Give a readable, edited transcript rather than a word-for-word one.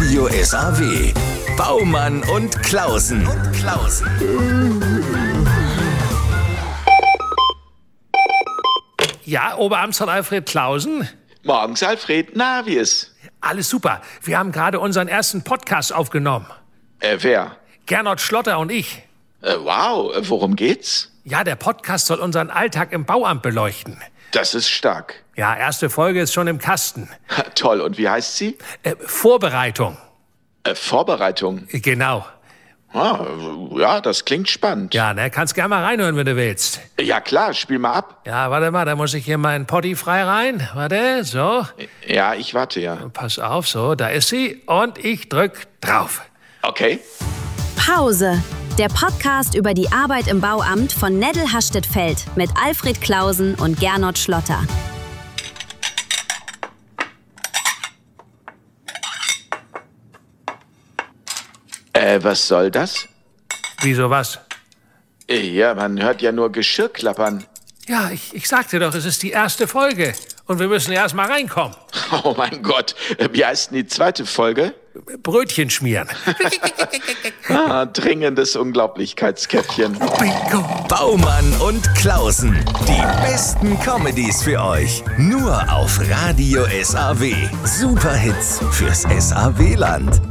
Radio SAW. Baumann und Klausen. Ja, Oberamtsrat Alfred Klausen. Morgens, Alfred. Na, wie ist? Alles super. Wir haben gerade unseren ersten Podcast aufgenommen. Wer? Gernot Schlotter und ich. Wow, worum geht's? Ja, der Podcast soll unseren Alltag im Bauamt beleuchten. Das ist stark. Ja, erste Folge ist schon im Kasten. Toll, und wie heißt sie? Vorbereitung. Vorbereitung. Genau. Ah, ja, das klingt spannend. Ja, ne, kannst gerne mal reinhören, wenn du willst. Ja, klar, spiel mal ab. Ja, warte mal, da muss ich hier meinen Potti frei rein. Warte, so. Ja, ich warte, ja. Pass auf, so, da ist sie. Und ich drück drauf. Okay. Pause. Der Podcast über die Arbeit im Bauamt von Neddel Hastedt-Feld mit Alfred Klausen und Gernot Schlotter. Was soll das? Wieso was? Ja, man hört ja nur Geschirr klappern. Ja, ich sagte doch, es ist die erste Folge. Und wir müssen erst mal reinkommen. Oh mein Gott, wie heißt denn die zweite Folge? Brötchen schmieren. Dringendes Unglaublichkeitskäffchen. Bingo. Baumann und Klausen. Die besten Comedies für euch. Nur auf Radio SAW. Superhits fürs SAW-Land.